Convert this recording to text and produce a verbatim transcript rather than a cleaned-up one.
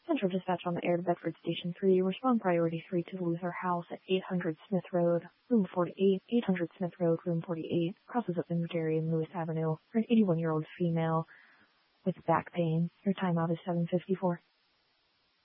Central dispatch on the air to Bedford Station three. Respond priority three to the Luther House at eight hundred Smith Road, room forty-eight. eight hundred Smith Road, room forty-eight. Crosses up Inventory and Lewis Avenue for an eighty-one-year-old female with back pain. Your timeout is seven fifty-four.